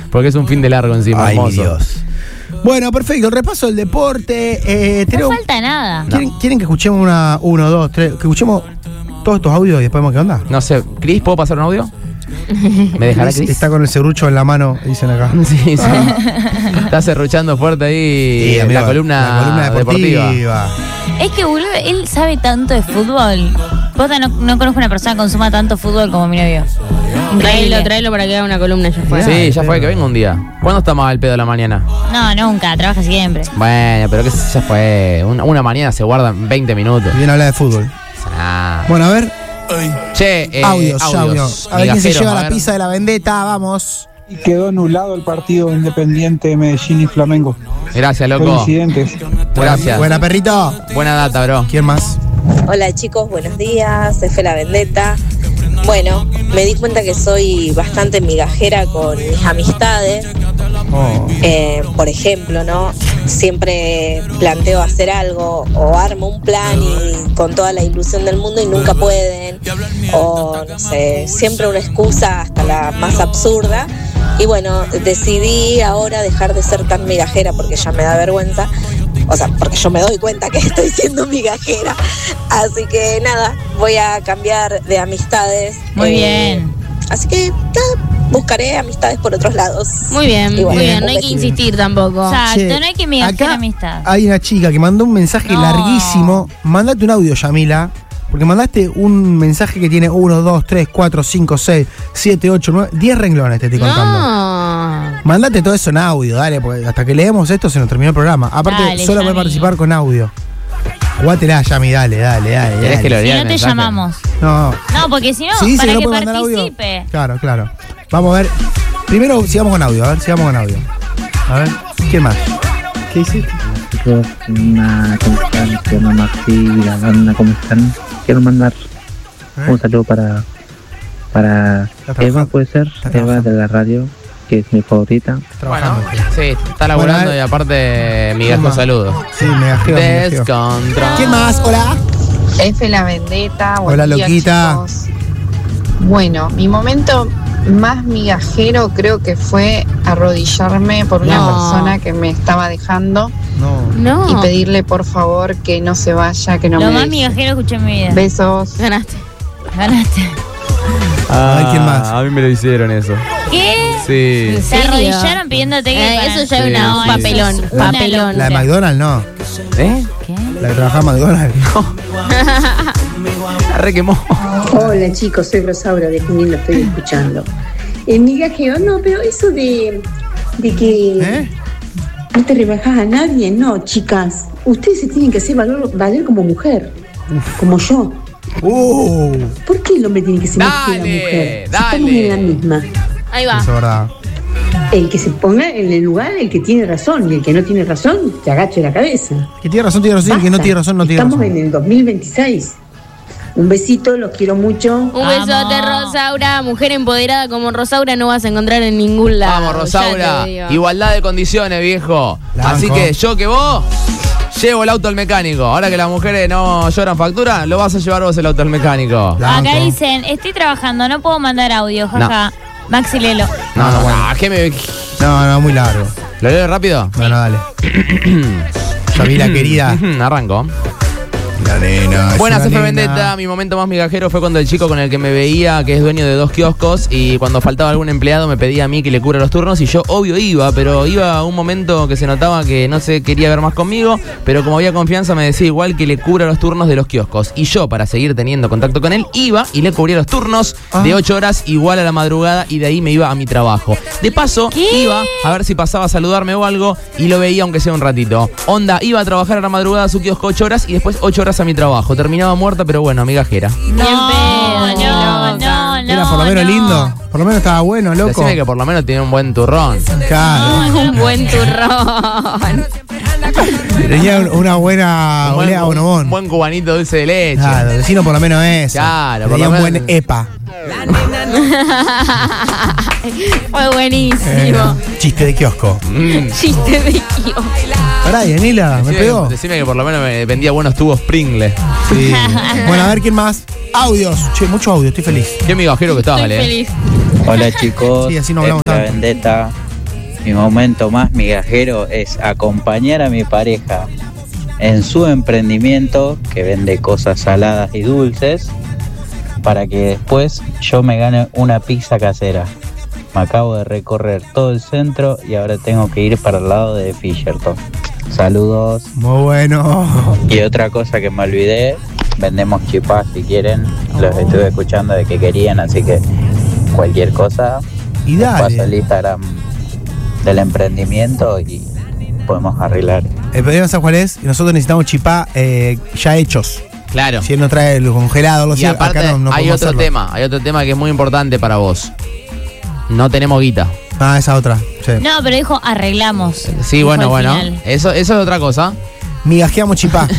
Porque es un fin de largo encima. Ay, hermoso. Dios. Bueno, perfecto. El repaso del deporte. No falta nada. ¿Quieren que escuchemos uno, dos, tres? Que escuchemos todos estos audios y después vemos qué onda. No sé, Cris, ¿puedo pasar un audio? ¿Me dejará Cris? Está con el serrucho en la mano, dicen acá. Sí. Está serruchando fuerte ahí Sí, amigo, la columna deportiva. Es que, boludo, él sabe tanto de fútbol. Posta, no conozco una persona que consuma tanto fútbol como mi novio. Tráelo para que haga una columna, ya fue. Sí, ya fue, que venga un día. ¿Cuándo está más al pedo de la mañana? No, nunca, trabaja siempre. Bueno, pero que ya fue. Una mañana se guarda en 20 minutos. Bien habla de fútbol. Nada. Bueno, a ver. Che, Audios. A ver quién se Migajeros, lleva a la ver. pizza de la vendetta, vamos. Y quedó anulado el partido Independiente de Medellín y Flamengo. Gracias, loco. Coincidentes. Gracias. Buena, perrito. Buena data, bro. ¿Quién más? Hola chicos, buenos días, F la Vendetta. Bueno, me di cuenta que soy bastante migajera con mis amistades. Por ejemplo, ¿no? Siempre planteo hacer algo o armo un plan y con toda la ilusión del mundo y nunca pueden. O no sé, siempre una excusa hasta la más absurda. Y bueno, decidí ahora dejar de ser tan migajera porque ya me da vergüenza. O sea, porque yo me doy cuenta que estoy siendo migajera. Así que nada, voy a cambiar de amistades. Muy bien. Así que nada, buscaré amistades por otros lados. Muy bien, Y bueno, muy bien. un No hay que besito. insistir tampoco. Exacto, Che, no hay que migajear acá amistad. Hay una chica que mandó un mensaje No. larguísimo. Mandate un audio, Yamila. Porque mandaste un mensaje que tiene 1, 2, 3, 4, 5, 6, 7, 8, 9, 10 renglones, te estoy contando. No. Mandate todo eso en audio, dale, porque hasta que leemos esto se nos terminó el programa. Aparte, Dale, solo puedes Yami. participar con audio. Jugátela, Yami, dale. ¿Querés que lo Si lea no el te mensaje? llamamos. No. No, porque si no, Sí, para no que puede mandar audio. participe. Claro. Vamos a ver. Primero sigamos con audio, A ver, ¿quién más? ¿Qué hiciste? Chicos, ¿cómo están? Se llama Maxi y la banda, ¿cómo están? Quiero mandar un saludo para Eva, puede ser, Eva de la radio, que es mi favorita. Trabajando. Bueno, sí, está laburando Bueno, y aparte migajo más? saludos. Sí, me gajeo. Descontrol. ¿Quién más? Hola. F la Vendetta. Hola, buenos días, loquita. chicos. Bueno, mi momento más migajero creo que fue arrodillarme por una No. persona que me estaba dejando No. y pedirle por favor que no se vaya, que no Lo me más deje. migajero que escuché en mi vida. Besos. Ganaste. Ganaste. Ay, ¿quién más? A mí me lo hicieron eso. ¿Qué? Sí. Se serio? arrodillaron pidiéndote que Eso ya es Sí, un sí. papelón. eso es una Papelón. La de McDonald's, no. ¿Eh? ¿Qué? La que trabajaba en McDonald's. La re quemó. Hola chicos, soy Rosaura de Junín, lo estoy escuchando. El migajeo, no, pero eso de que no te rebajas a nadie, no, chicas. Ustedes se tienen que hacer valer como mujer, como yo. ¿Por qué el hombre tiene que ser más que la mujer? Si estamos en la misma. Ahí va. Eso es verdad. El que se ponga en el lugar, el que tiene razón, y el que no tiene razón, te agache la cabeza. Que tiene razón, y el que no tiene razón, no tiene Estamos razón. en el 2026. Un besito, los quiero mucho. Un besote, Rosaura. Mujer empoderada como Rosaura no vas a encontrar en ningún lado. Vamos, Rosaura. ya te digo. Igualdad de condiciones, viejo. La Así banco. que yo que vos llevo el auto al mecánico. Ahora que las mujeres no lloran factura, lo vas a llevar vos el auto al mecánico. Acá dicen, estoy trabajando, no puedo mandar audio, jaja. Maxi Lelo. No, bueno. ¿Qué me... No, muy largo. ¿Lo leo rápido? Bueno, dale. Yamila, querida. Arranco. La nena. Buenas, es una F nena. Vendetta. Mi momento más migajero fue cuando el chico con el que me veía, que es dueño de 2 kioscos, y cuando faltaba algún empleado me pedía a mí que le cubra los turnos, y yo obvio iba, pero iba a un momento que se notaba que no se quería ver más conmigo, pero como había confianza me decía igual que le cubra los turnos de los kioscos. Y yo, para seguir teniendo contacto con él, iba y le cubría los turnos de 8 horas igual a la madrugada, y de ahí me iba a mi trabajo. De paso, iba a ver si pasaba a saludarme o algo, y lo veía aunque sea un ratito. Onda, iba a trabajar a la madrugada a su kiosco 8 horas y después 8 horas a mi trabajo. Terminaba muerta, pero bueno, migajera. No. Era por lo menos lindo. Por lo menos estaba bueno, loco. Decime que por lo menos tiene un buen turrón. Claro. Un buen turrón. Tenía una buena olea un bonobón. buen cubanito dulce de leche. Claro, el vecino por lo menos eso. Claro, por Tenía lo un menos. buen EPA. Fue buenísimo. Chiste de kiosco. Chiste de kiosco. Pará, Yanila, me pegó. Decime que por lo menos me vendía buenos tubos Pringle. Sí. Bueno, a ver quién más. Audios. Che, mucho audio, estoy feliz. Qué migajero que estabas, Estoy Ale. feliz. Hola chicos, Sí, así no hablamos F la tanto. Vendetta. mi momento más migajero es acompañar a mi pareja en su emprendimiento que vende cosas saladas y dulces para que después yo me gane una pizza casera. Me acabo de recorrer todo el centro y ahora tengo que ir para el lado de Fisherton. Saludos. Muy bueno. Y otra cosa que me olvidé, vendemos chipás si quieren. Los estuve escuchando de que querían, así que cualquier cosa, y dale. paso el Instagram del emprendimiento y podemos arreglar. El problema, ¿sabes cuál es? Nosotros necesitamos chipá ya hechos. Claro. Si él no trae los congelados, y aparte acá no hay otro tema que es muy importante para vos. No tenemos guita. Ah, esa otra. Sí. No, pero dijo arreglamos. Sí, bueno. Eso es otra cosa. Migajeamos chipá.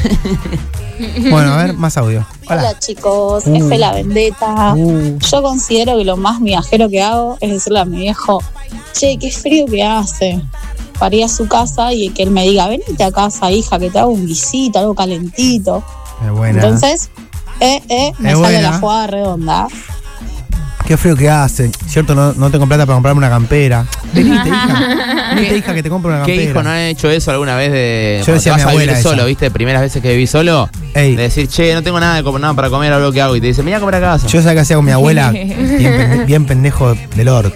Bueno, a ver, más audio. Hola chicos, F la vendetta. Yo considero que lo más migajero que hago es decirle a mi viejo, che, qué frío que hace. Para ir a su casa y que él me diga, venite a casa, hija, que te hago un guisito, algo calentito. Es buena. Entonces, me sale la jugada redonda. Qué frío que hace. Cierto, no tengo plata para comprarme una campera. Venite, hija. Venite, hija, que te compro una campera. ¿Qué hijo no ha hecho eso alguna vez de yo decía, vas mi abuela a vivir solo, viste? Primeras veces que viví solo. Ey. De decir, che, no tengo nada para comer, algo que hago. Y te dice, mira a comer a casa. Yo sabía que hacía con mi abuela, bien pendejo del orto.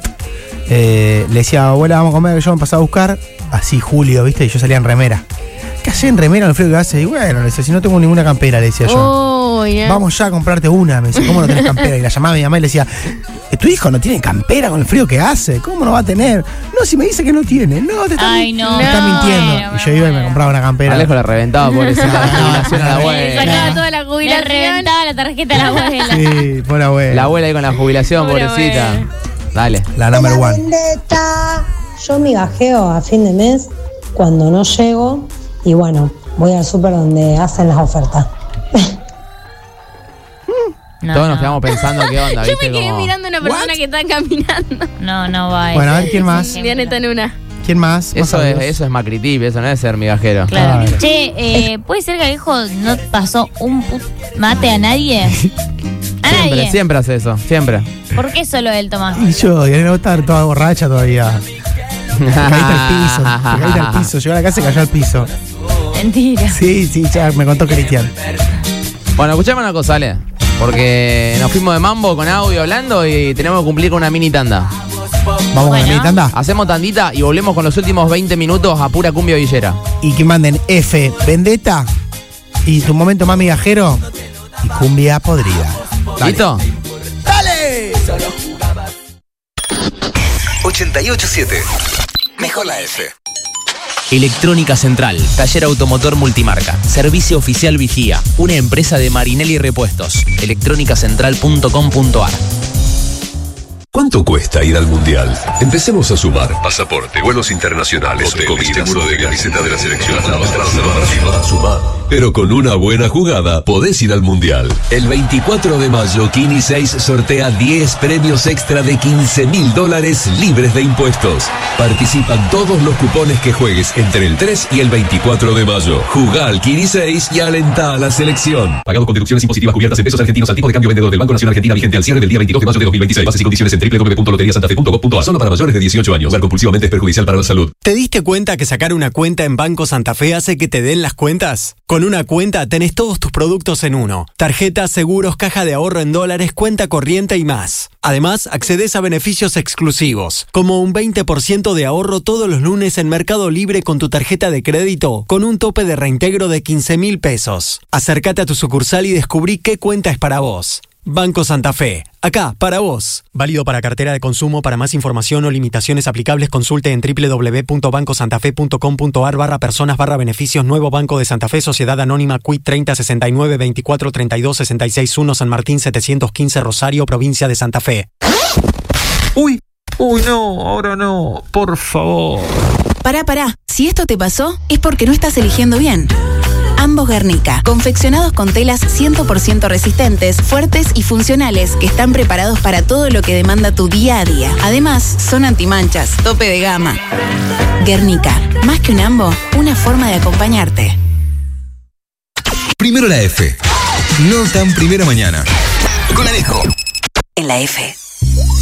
Le decía, abuela, vamos a comer, yo me pasaba a buscar. Así, julio, viste, y yo salía en remera. ¿Qué hacés en remera el frío que hace? Y bueno, le decía, si no tengo ninguna campera, le decía yo. Vamos ya a comprarte una. Me decía, ¿cómo no tenés campera? Y la llamaba a mi mamá y le decía, ¿tu hijo no tiene campera con el frío que hace? ¿Cómo no va a tener? No, si me dice que no tiene. No, te está mintiendo. Y yo iba y me compraba una campera. Alejo la reventaba, pobrecita, la jubilación a la abuela. Sacaba toda la jubilación. Le reventaba la tarjeta a la abuela. Sí, por la abuela. La abuela ahí con la jubilación, Pobre pobrecita. abuela. Dale. La number one. Vendetta. Yo migajeo a fin de mes cuando no llego y bueno, voy al súper donde hacen las ofertas. Todos nos quedamos pensando qué onda, Yo ¿viste? me quedé mirando a una persona que está caminando. No va. Bueno, a ver, ¿quién más? Diana está en una. ¿Quién más? Eso es macritip, eso no es ser migajero. Claro. Che, ¿puede ser que Alejo no pasó un mate a nadie? A nadie. Siempre hace eso, siempre. ¿Por qué solo él, Tomás? Y yo, y no estar toda borracha todavía. Te caíste al piso. Llegó a la casa y cayó al piso. Mentira. Sí, ya me contó Cristian. Bueno, escuchame una cosa, Ale. Porque nos fuimos de mambo con audio hablando y tenemos que cumplir con una mini tanda. ¿Vamos con la mini tanda? Hacemos tandita y volvemos con los últimos 20 minutos a pura cumbia villera. Y que manden F, vendetta y tu momento más migajero y cumbia podrida. ¿Listo? ¡Dale! 88.7. Mejor la F. Electrónica Central, taller automotor multimarca, servicio oficial vigía, una empresa de Marinelli Repuestos, electrónicacentral.com.ar. ¿Cuánto cuesta ir al Mundial? Empecemos a sumar. Pasaporte, vuelos internacionales, comida, seguro de camiseta de la selección. Sumar. Pero con una buena jugada podés ir al Mundial. El 24 de mayo, Kini 6 sortea 10 premios extra de $15.000 libres de impuestos. Participan todos los cupones que juegues entre el 3 y el 24 de mayo. Jugá al Kini 6 y alentá a la selección. Pagado con deducciones impositivas cubiertas en pesos argentinos al tipo de cambio vendedor del Banco Nacional Argentina vigente al cierre del día 22 de mayo de 2026. Bases y condiciones en www.loteriasantafe.gov.ar. Solo para mayores de 18 años. Jugar compulsivamente es perjudicial para la salud. ¿Te diste cuenta que sacar una cuenta en Banco Santa Fe hace que te den las cuentas? Con una cuenta tenés todos tus productos en uno. Tarjetas, seguros, caja de ahorro en dólares, cuenta corriente y más. Además, accedes a beneficios exclusivos, como un 20% de ahorro todos los lunes en Mercado Libre con tu tarjeta de crédito, con un tope de reintegro de 15.000 pesos. Acércate a tu sucursal y descubrí qué cuenta es para vos. Banco Santa Fe, acá, para vos. Válido para cartera de consumo. Para más información o limitaciones aplicables, consulte en www.bancosantafe.com.ar/personas/beneficios. Nuevo Banco de Santa Fe, Sociedad Anónima, Quit 3069 24 32 661 San Martín 715 Rosario, provincia de Santa Fe. Uy, no, ahora no, por favor. Pará. Si esto te pasó, es porque no estás eligiendo bien. Ambos Guernica, confeccionados con telas 100% resistentes, fuertes y funcionales, que están preparados para todo lo que demanda tu día a día. Además, son antimanchas, tope de gama. Guernica, más que un ambo, una forma de acompañarte. Primero la F. No tan primera mañana. Con Alejo. En la F.